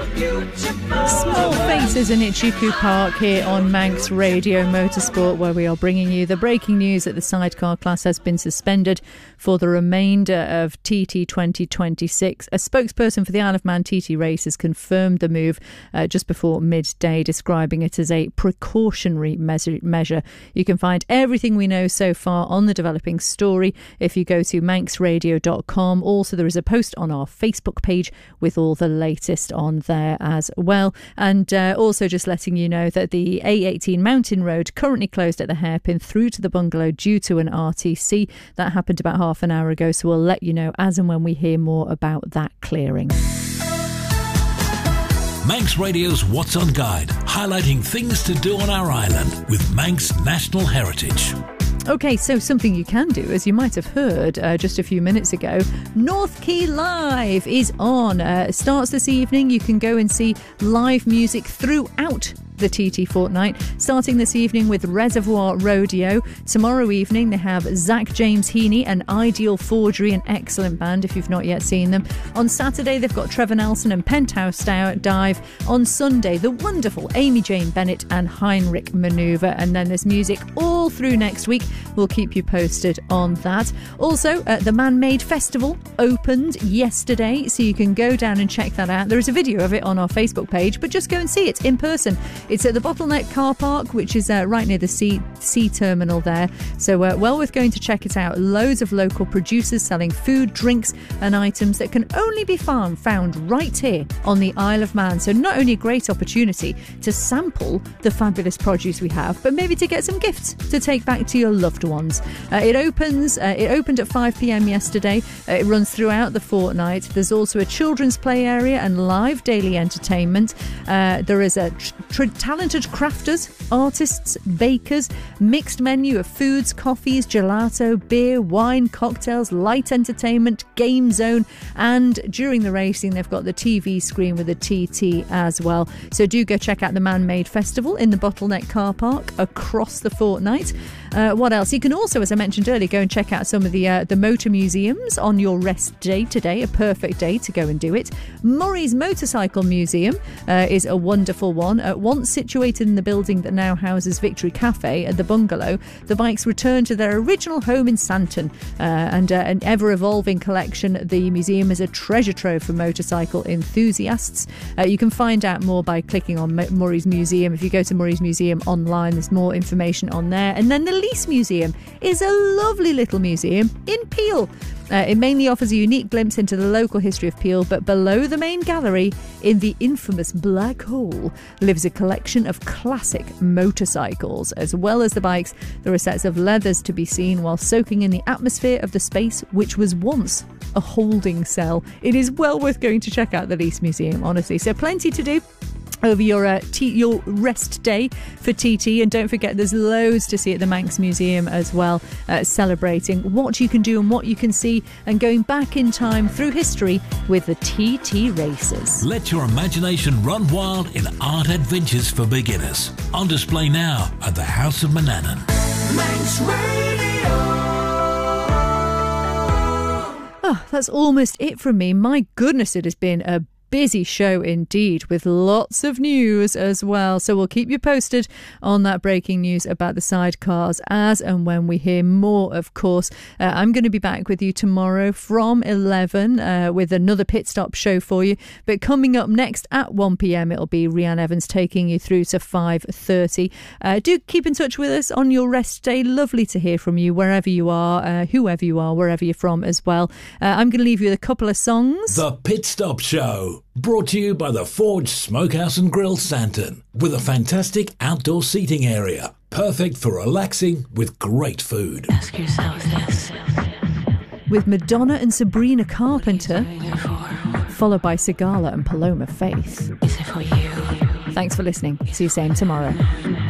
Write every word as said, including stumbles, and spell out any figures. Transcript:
Small faces in Ichiku Park here on Manx Radio Motorsport, where we are bringing you the breaking news that the sidecar class has been suspended for the remainder of T T twenty twenty-six. A spokesperson for the Isle of Man T T race confirmed the move uh, just before midday, describing it as a precautionary measure. You can find everything we know so far on the developing story if you go to manx radio dot com. Also, there is a post on our Facebook page with all the latest on there as well. And uh, also just letting you know that the A eighteen Mountain Road currently closed at the hairpin through to the bungalow due to an R T C. That happened about half an hour ago, so we'll let you know as and when we hear more about that clearing. Manx Radio's What's On Guide, highlighting things to do on our island with Manx National Heritage. OK, so something you can do, as you might have heard uh, just a few minutes ago, North Quay Live is on. Uh, it starts this evening. You can go and see live music throughout the T T fortnight, starting this evening with Reservoir Rodeo. Tomorrow evening they have Zach James Heaney and Ideal Forgery, an excellent band if you've not yet seen them. On Saturday they've got Trevor Nelson and Penthouse Dive. On Sunday the wonderful Amy Jane Bennett and Heinrich Maneuver, and then there's music all through next week. We'll keep you posted on that. Also uh, the Man-Made Festival opened yesterday, so you can go down and check that out. There is a video of it on our Facebook page, but just go and see it in person. It's at the Bottleneck Car Park, which is uh, right near the sea, sea terminal there. So uh, well worth going to check it out. Loads of local producers selling food, drinks and items that can only be found, found right here on the Isle of Man. So not only a great opportunity to sample the fabulous produce we have, but maybe to get some gifts to take back to your loved ones. Uh, it opens, uh, it opened at five p m yesterday. Uh, it runs throughout the fortnight. There's also a children's play area and live daily entertainment. Uh, there is a tr- tr- talented crafters, artists, bakers, mixed menu of foods, coffees, gelato, beer, wine, cocktails, light entertainment, game zone, and during the racing they've got the T V screen with a T T as well. So do go check out the Man-Made Festival in the Bottleneck Car Park across the fortnight. Uh, what else? You can also, as I mentioned earlier, go and check out some of the uh, the motor museums on your rest day today. A perfect day to go and do it. Murray's Motorcycle Museum uh, is a wonderful one. Uh, once situated in the building that now houses Victory Cafe at the bungalow, the bikes return to their original home in Santon. Uh, and uh, an ever-evolving collection, the museum is a treasure trove for motorcycle enthusiasts. Uh, you can find out more by clicking on M- Murray's Museum. If you go to Murray's Museum online, there's more information on there. And then the Lease Museum is a lovely little museum in Peel. Uh, it mainly offers a unique glimpse into the local history of Peel, but below the main gallery, in the infamous Black Hole, lives a collection of classic motorcycles. As well as the bikes, there are sets of leathers to be seen while soaking in the atmosphere of the space which was once a holding cell. It is well worth going to check out the Lease Museum, honestly. So plenty to do over your uh, t- your rest day for T T, and don't forget there's loads to see at the Manx Museum as well, uh, celebrating what you can do and what you can see and going back in time through history with the T T races. Let your imagination run wild in art adventures for beginners. On display now at the House of Manannan. Manx Radio. Oh, that's almost it from me. My goodness, it has been a busy show indeed, with lots of news as well. So we'll keep you posted on that breaking news about the sidecars as and when we hear more, of course. Uh, I'm going to be back with you tomorrow from eleven uh, with another pit stop show for you. But coming up next at one p m, it'll be Rhiann Evans taking you through to five thirty. Uh, do keep in touch with us on your rest day. Lovely to hear from you wherever you are, uh, whoever you are, wherever you're from as well. Uh, I'm going to leave you with a couple of songs. The Pit Stop Show. Brought to you by the Forge Smokehouse and Grill Santon, with a fantastic outdoor seating area, perfect for relaxing with great food. Ask yourself this. With Madonna and Sabrina Carpenter, followed by Sigala and Paloma Faith. Is it for you? Thanks for listening. See you same tomorrow.